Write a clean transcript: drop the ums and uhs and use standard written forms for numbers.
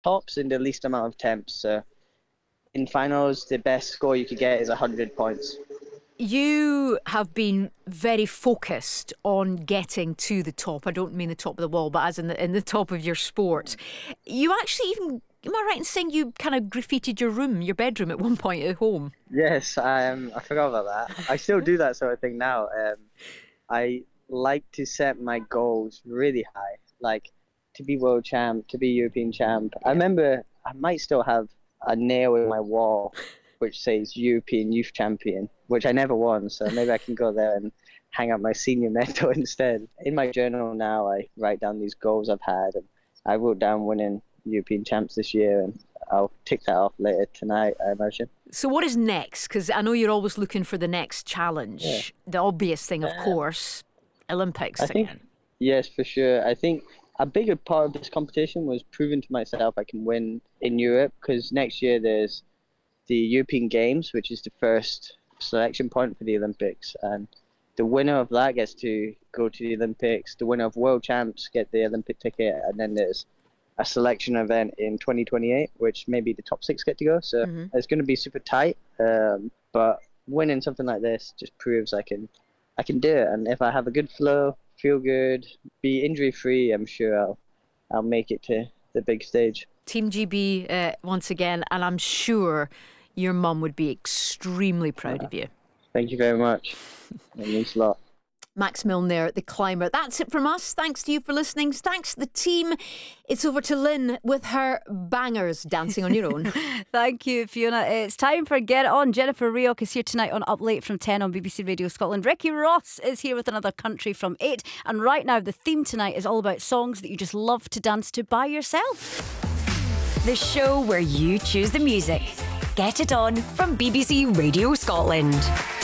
tops in the least amount of attempts. So in finals, the best score you could get is 100 points. You have been very focused on getting to the top. I don't mean the top of the wall, but as in the top of your sport. You actually even, am I right in saying you kind of graffitied your bedroom at one point at home? Yes, I forgot about that. I still do that sort of thing now. I like to set my goals really high, like to be world champ, to be European champ. I remember I might still have a nail in my wall which says European Youth Champion, which I never won, so maybe I can go there and hang up my senior medal instead. In my journal now, I write down these goals I've had, and I wrote down winning European champs this year, and I'll tick that off later tonight, I imagine. So what is next? Because I know you're always looking for the next challenge. Yeah. The obvious thing, of course, Olympics I think, again. yes, for sure. I think a bigger part of this competition was proving to myself I can win in Europe, because next year there's the European Games, which is the first selection point for the Olympics, and the winner of that gets to go to the Olympics. The winner of World Champs get the Olympic ticket, and then there's a selection event in 2028, which maybe the top 6 get to go. So it's going to be super tight. But winning something like this just proves I can do it. And if I have a good flow, feel good, be injury free, I'm sure I'll make it to the big stage. Team GB once again, and I'm sure your mum would be extremely proud of you. Thank you very much. It means a lot. Max Milner, the climber. That's it from us. Thanks to you for listening. Thanks to the team. It's over to Lynn with her bangers, Dancing on Your Own. Thank you, Fiona. It's time for Get It On. Jennifer Rayok is here tonight on Up Late from 10 on BBC Radio Scotland. Ricky Ross is here with Another Country from 8. And right now, the theme tonight is all about songs that you just love to dance to by yourself. The show where you choose the music. Get It On from BBC Radio Scotland.